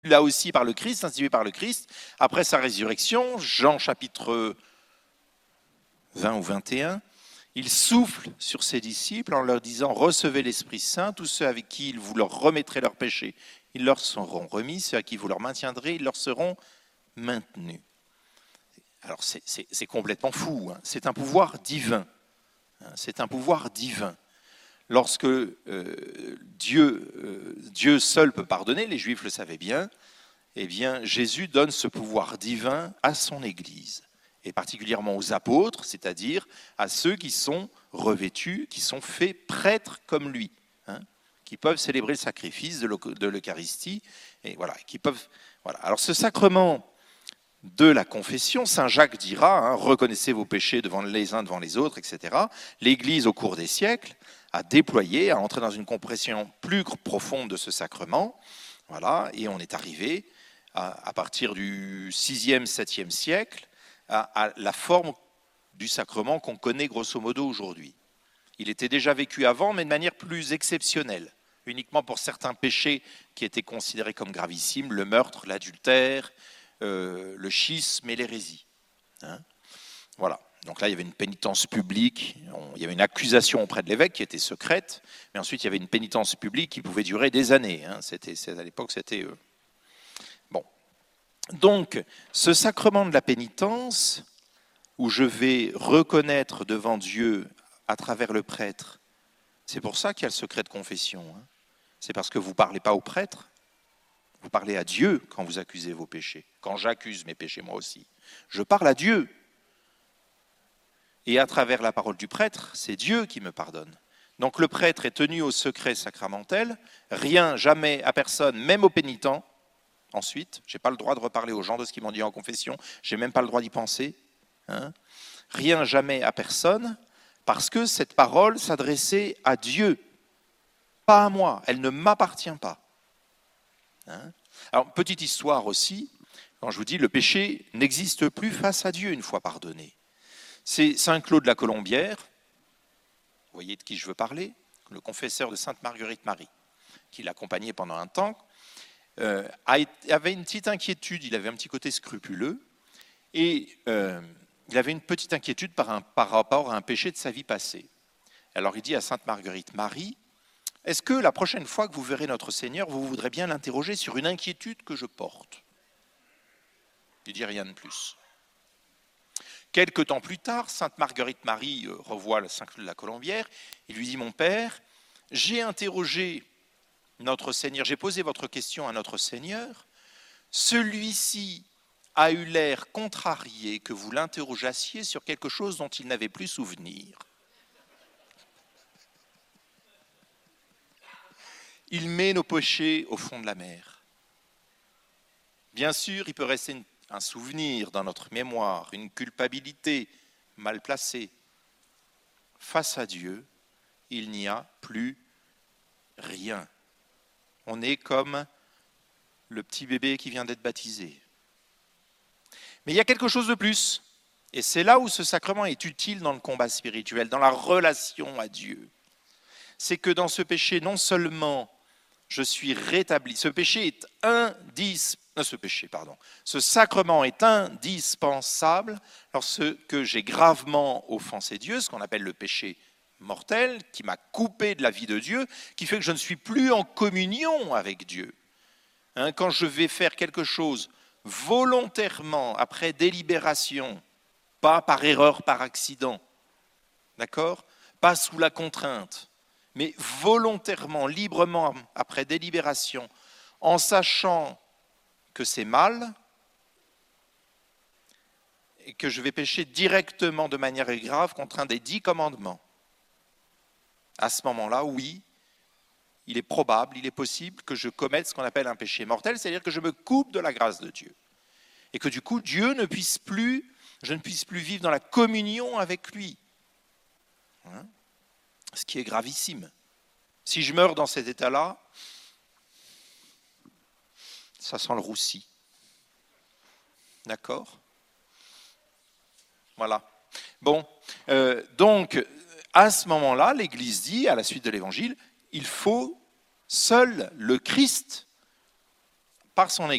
là aussi par le Christ, institué par le Christ, après sa résurrection, Jean chapitre 20 ou 21, il souffle sur ses disciples en leur disant « Recevez l'Esprit Saint, tous ceux avec qui vous leur remettrez leurs péchés, ils leur seront remis, ceux à qui vous leur maintiendrez, ils leur seront maintenus. » Alors c'est complètement fou, hein. C'est un pouvoir divin. C'est un pouvoir divin. Lorsque Dieu seul peut pardonner, les Juifs le savaient bien, eh bien Jésus donne ce pouvoir divin à son Église, et particulièrement aux apôtres, c'est-à-dire à ceux qui sont revêtus, qui sont faits prêtres comme lui, hein, qui peuvent célébrer le sacrifice de l'Eucharistie, et voilà, qui peuvent. Voilà. Alors ce sacrement de la confession, saint Jacques dira, hein, reconnaissez vos péchés devant les uns devant les autres, etc. L'Église, au cours des siècles, a déployé, a entré dans une compréhension plus profonde de ce sacrement, voilà, et on est arrivé à partir du 6e, 7e siècle à la forme du sacrement qu'on connaît grosso modo aujourd'hui. Il était déjà vécu avant, mais de manière plus exceptionnelle, uniquement pour certains péchés qui étaient considérés comme gravissimes, le meurtre, l'adultère, le schisme et l'hérésie. Hein, voilà. Donc là, il y avait une pénitence publique, il y avait une accusation auprès de l'évêque qui était secrète, mais ensuite il y avait une pénitence publique qui pouvait durer des années. Hein. À l'époque, c'était... Bon. Donc, ce sacrement de la pénitence, où je vais reconnaître devant Dieu à travers le prêtre, c'est pour ça qu'il y a le secret de confession. Hein. C'est parce que vous ne parlez pas au prêtre, vous parlez à Dieu quand vous accusez vos péchés. Quand j'accuse mes péchés, moi aussi. Je parle à Dieu. Et à travers la parole du prêtre, c'est Dieu qui me pardonne. Donc le prêtre est tenu au secret sacramentel, rien, jamais, à personne, même aux pénitents. Ensuite, je n'ai pas le droit de reparler aux gens de ce qu'ils m'ont dit en confession, je n'ai même pas le droit d'y penser. Hein. Rien, jamais, à personne, parce que cette parole s'adressait à Dieu, pas à moi, elle ne m'appartient pas. Hein. Alors, petite histoire aussi, quand je vous dis le péché n'existe plus face à Dieu une fois pardonné. C'est saint Claude la Colombière, vous voyez de qui je veux parler, le confesseur de sainte Marguerite Marie, qui l'accompagnait pendant un temps, avait une petite inquiétude, il avait un petit côté scrupuleux, et il avait une petite inquiétude par rapport à un péché de sa vie passée. Alors il dit à sainte Marguerite Marie, est-ce que la prochaine fois que vous verrez notre Seigneur, vous voudrez bien l'interroger sur une inquiétude que je porte? Il dit rien de plus. Quelque temps plus tard, sainte Marguerite Marie revoit saint Claude la Colombière, il lui dit, mon père, j'ai interrogé notre Seigneur, j'ai posé votre question à notre Seigneur, celui-ci a eu l'air contrarié que vous l'interrogassiez sur quelque chose dont il n'avait plus souvenir. Il met nos péchés au fond de la mer. Bien sûr, il peut rester un souvenir dans notre mémoire, une culpabilité mal placée. Face à Dieu, il n'y a plus rien. On est comme le petit bébé qui vient d'être baptisé. Mais il y a quelque chose de plus. Et c'est là où ce sacrement est utile dans le combat spirituel, dans la relation à Dieu. C'est que dans ce péché, non seulement je suis rétabli, ce sacrement est indispensable lorsque j'ai gravement offensé Dieu, ce qu'on appelle le péché mortel, qui m'a coupé de la vie de Dieu, qui fait que je ne suis plus en communion avec Dieu. Hein, quand je vais faire quelque chose volontairement, après délibération, pas par erreur, par accident, d'accord ? Pas sous la contrainte, mais volontairement, librement, après délibération, en sachant que c'est mal et que je vais pécher directement de manière grave contre un des 10 commandements. À ce moment-là, oui, il est probable, il est possible que je commette ce qu'on appelle un péché mortel, c'est-à-dire que je me coupe de la grâce de Dieu. Et que du coup, je ne puisse plus vivre dans la communion avec lui. Hein ? Ce qui est gravissime. Si je meurs dans cet état-là, ça sent le roussi. D'accord ? Voilà. Bon, donc, à ce moment-là, l'Église dit, à la suite de l'Évangile, il faut seul le Christ, par son